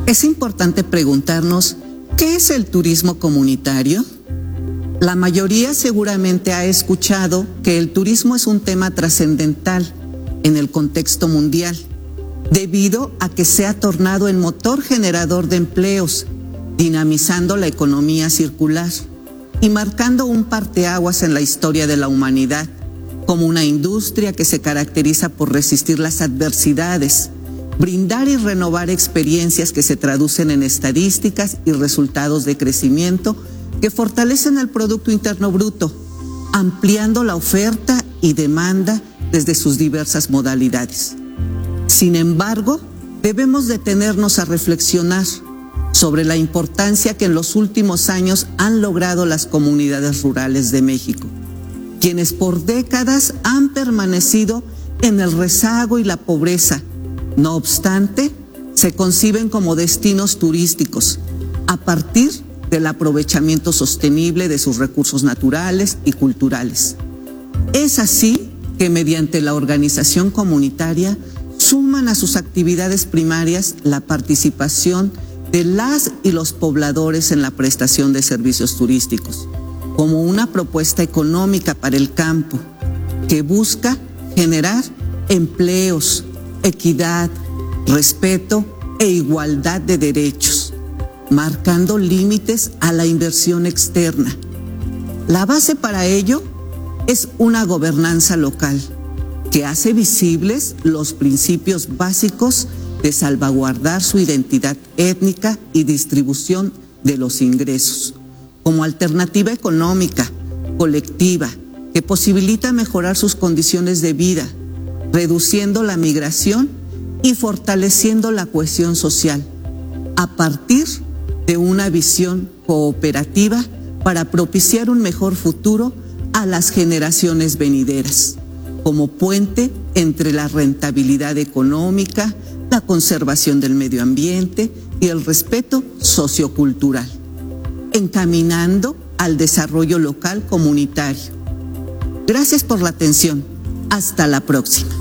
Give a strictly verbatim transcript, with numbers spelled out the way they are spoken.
Es importante preguntarnos, ¿qué es el turismo comunitario? La mayoría seguramente ha escuchado que el turismo es un tema trascendental en el contexto mundial, debido a que se ha tornado en motor generador de empleos, dinamizando la economía circular y marcando un parteaguas en la historia de la humanidad, como una industria que se caracteriza por resistir las adversidades, brindar y renovar experiencias que se traducen en estadísticas y resultados de crecimiento que fortalecen el Producto Interno Bruto, ampliando la oferta y demanda desde sus diversas modalidades. Sin embargo, debemos detenernos a reflexionar sobre la importancia que en los últimos años han logrado las comunidades rurales de México, quienes por décadas han permanecido en el rezago y la pobreza. No obstante, se conciben como destinos turísticos a partir del aprovechamiento sostenible de sus recursos naturales y culturales. Es así que mediante la organización comunitaria suman a sus actividades primarias la participación de las y los pobladores en la prestación de servicios turísticos, como una propuesta económica para el campo que busca generar empleos, equidad, respeto e igualdad de derechos, marcando límites a la inversión externa. La base para ello es una gobernanza local que hace visibles los principios básicos de salvaguardar su identidad étnica y distribución de los ingresos, como alternativa económica, colectiva, que posibilita mejorar sus condiciones de vida, reduciendo la migración y fortaleciendo la cohesión social, a partir de una visión cooperativa para propiciar un mejor futuro a las generaciones venideras, como puente entre la rentabilidad económica, la conservación del medio ambiente y el respeto sociocultural, encaminando al desarrollo local comunitario. Gracias por la atención. Hasta la próxima.